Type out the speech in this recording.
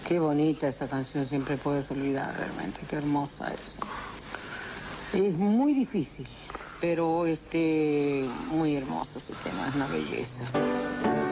Qué bonita esa canción, siempre puedes olvidar realmente, qué hermosa es. Es muy difícil, pero muy hermosa su tema, es una belleza.